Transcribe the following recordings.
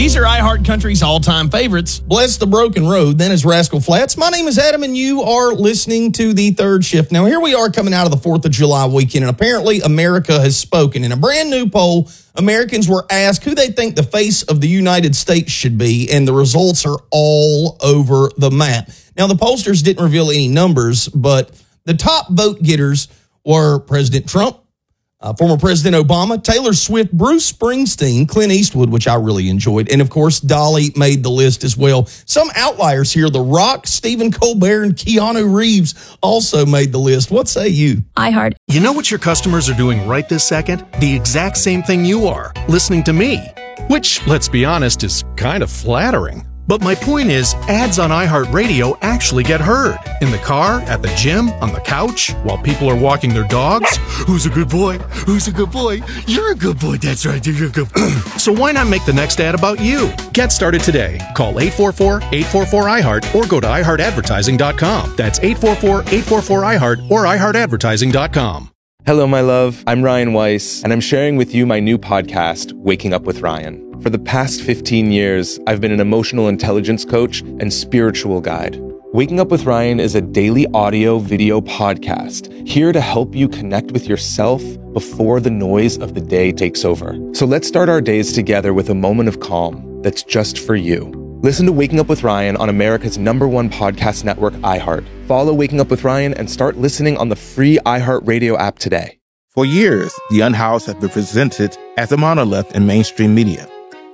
These are iHeartCountry's all-time favorites. Bless the Broken Road, then is Rascal Flatts. My name is Adam, and you are listening to The Third Shift. Now, here we are coming out of the 4th of July weekend, and apparently America has spoken. In a brand new poll, Americans were asked who they think the face of the United States should be, and the results are all over the map. Now, the pollsters didn't reveal any numbers, but the top vote getters were President Trump, former President Obama, Taylor Swift, Bruce Springsteen, Clint Eastwood, which I really enjoyed, and, of course, Dolly made the list as well. Some outliers here, The Rock, Stephen Colbert, and Keanu Reeves also made the list. What say you? iHeart. You know what your customers are doing right this second? The exact same thing you are, listening to me. Which, let's be honest, is kind of flattering. But my point is, ads on iHeartRadio actually get heard. In the car, at the gym, on the couch, while people are walking their dogs. Who's a good boy? Who's a good boy? You're a good boy. That's right. You're a good boy. So why not make the next ad about you? Get started today. Call 844-844-iHeart or go to iHeartAdvertising.com. That's 844-844-iHeart or iHeartAdvertising.com. Hello, my love. I'm Ryan Weiss, and I'm sharing with you my new podcast, Waking Up with Ryan. For the past 15 years, I've been an emotional intelligence coach and spiritual guide. Waking Up with Ryan is a daily audio-video podcast here to help you connect with yourself before the noise of the day takes over. So let's start our days together with a moment of calm that's just for you. Listen to Waking Up with Ryan on America's #1 podcast network, iHeart. Follow Waking Up with Ryan and start listening on the free iHeartRadio app today. For years, The Unhoused has been presented as a monolith in mainstream media.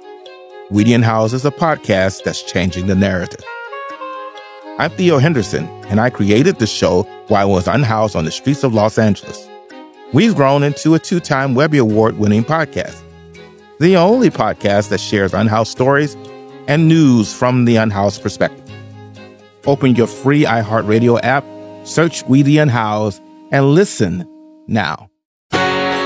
We the Unhoused is a podcast that's changing the narrative. I'm Theo Henderson, and I created the show while I was unhoused on the streets of Los Angeles. We've grown into a 2-time Webby Award-winning podcast, the only podcast that shares unhoused stories and news from the unhoused perspective. Open your free iHeartRadio app, search We the Unhoused, and listen now.